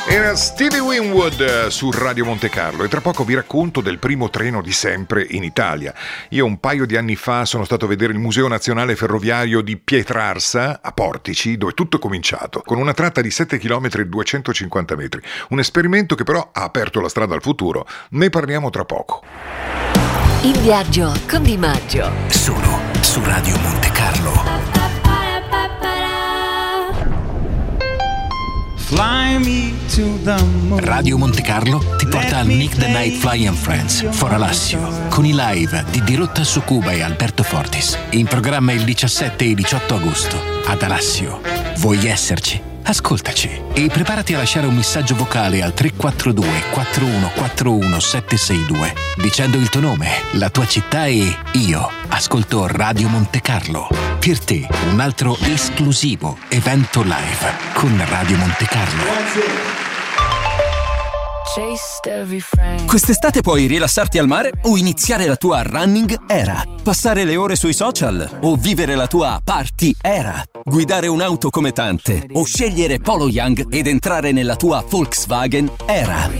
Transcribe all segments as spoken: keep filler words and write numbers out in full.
Era Stevie Winwood su Radio Monte Carlo e tra poco vi racconto del primo treno di sempre in Italia. Io un paio di anni fa sono stato a vedere il Museo Nazionale Ferroviario di Pietrarsa a Portici, dove tutto è cominciato, con una tratta di sette chilometri e duecentocinquanta metri. Un esperimento che però ha aperto la strada al futuro. Ne parliamo tra poco. In viaggio con Di Maggio. Solo su Radio Monte Carlo. Fly me to the moon. Radio Monte Carlo ti porta al Nick the Night Fly and Friends for Alassio con i live di Dirotta su Cuba e Alberto Fortis. In programma il diciassette e diciotto agosto ad Alassio. Vuoi esserci? Ascoltaci e preparati a lasciare un messaggio vocale al tre quattro due quattro uno quattro uno sette sei due dicendo il tuo nome, la tua città e io ascolto Radio Monte Carlo. Per te un altro esclusivo evento live con Radio Monte Carlo. Quest'estate puoi rilassarti al mare o iniziare la tua running era, passare le ore sui social o vivere la tua party era, guidare un'auto come tante o scegliere Polo Young ed entrare nella tua Volkswagen era.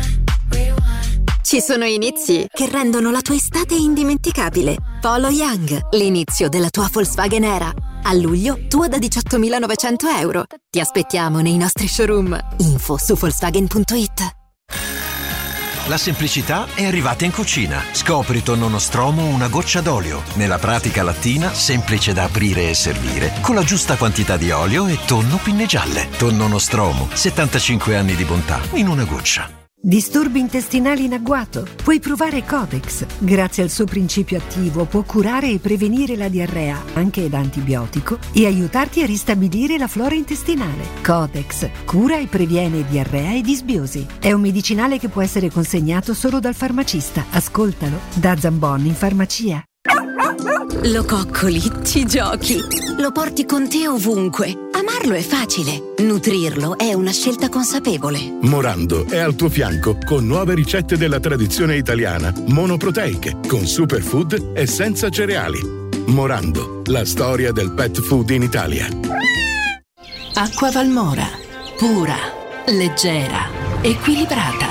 Ci sono inizi che rendono la tua estate indimenticabile. Polo Young, l'inizio della tua Volkswagen era. A luglio, tua da diciottomilanovecento euro. Ti aspettiamo nei nostri showroom. Info su Volkswagen punto it. La semplicità è arrivata in cucina. Scopri tonno nostromo una goccia d'olio. Nella pratica lattina, semplice da aprire e servire, con la giusta quantità di olio e tonno pinne gialle. Tonno nostromo, settantacinque anni di bontà in una goccia. Disturbi intestinali in agguato? Puoi provare Codex. Grazie al suo principio attivo può curare e prevenire la diarrea, anche da antibiotico, e aiutarti a ristabilire la flora intestinale. Codex cura e previene diarrea e disbiosi. È un medicinale che può essere consegnato solo dal farmacista. Ascoltalo da Zambon in farmacia. Lo coccoli, ci giochi, lo porti con te ovunque. Amarlo è facile, nutrirlo è una scelta consapevole. Morando è al tuo fianco con nuove ricette della tradizione italiana, monoproteiche, con superfood e senza cereali. Morando, la storia del pet food in Italia. Acqua Valmora, pura, leggera, equilibrata.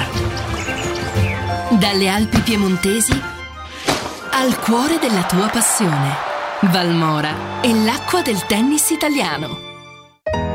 Dalle Alpi piemontesi al cuore della tua passione. Valmora è l'acqua del tennis italiano.